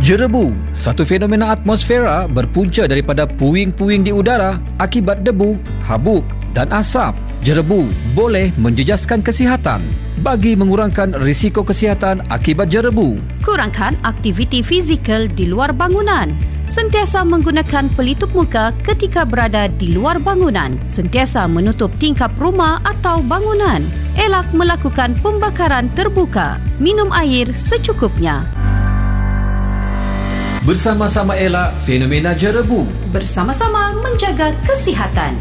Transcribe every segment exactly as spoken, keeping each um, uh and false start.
Jerebu, satu fenomena atmosfera berpunca daripada puing-puing di udara akibat debu, habuk dan asap. Jerebu boleh menjejaskan kesihatan. Bagi mengurangkan risiko kesihatan akibat jerebu, kurangkan aktiviti fizikal di luar bangunan. Sentiasa menggunakan pelitup muka ketika berada di luar bangunan. Sentiasa menutup tingkap rumah atau bangunan. Elak melakukan pembakaran terbuka. Minum air secukupnya. Bersama-sama elak fenomena jerebu. Bersama-sama menjaga kesihatan.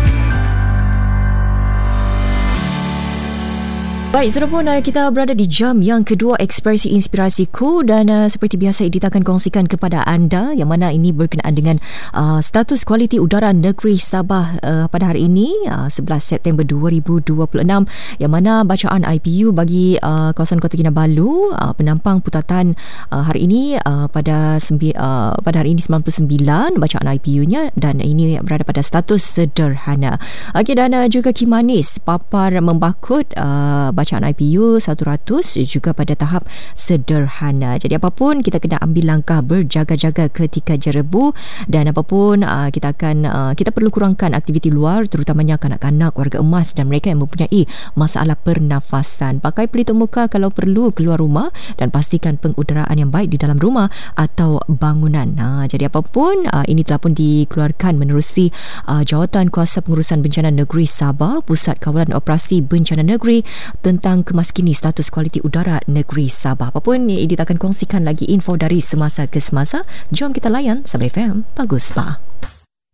Baik, sudah pun uh, kita berada di jam yang kedua Ekspresi Inspirasiku dan uh, seperti biasa Edita akan kongsikan kepada anda yang mana ini berkenaan dengan uh, status kualiti udara negeri Sabah uh, pada hari ini uh, sebelas September dua ribu dua puluh enam yang mana bacaan I P U bagi uh, kawasan Kota Kinabalu uh, penampang putatan uh, hari ini uh, pada sembi, uh, pada hari ini sembilan puluh sembilan bacaan I P U-nya dan ini berada pada status sederhana. Okey, dan uh, juga Kimanis papar membakut uh, bacaan I P U seratus juga pada tahap sederhana. Jadi apapun kita kena ambil langkah berjaga-jaga ketika jerebu dan apapun uh, kita akan uh, kita perlu kurangkan aktiviti luar terutamanya kanak-kanak, warga emas dan mereka yang mempunyai masalah pernafasan. Pakai pelitup muka kalau perlu keluar rumah dan pastikan pengudaraan yang baik di dalam rumah atau bangunan. Ha, jadi apapun uh, ini telah pun dikeluarkan menerusi uh, Jawatan Kuasa Pengurusan Bencana Negeri Sabah, Pusat Kawalan Operasi Bencana Negeri tentang kemaskini status kualiti udara negeri Sabah. Apapun Edith akan kongsikan lagi info dari semasa ke semasa. Jom kita layan Sabah F M Bagus Bah.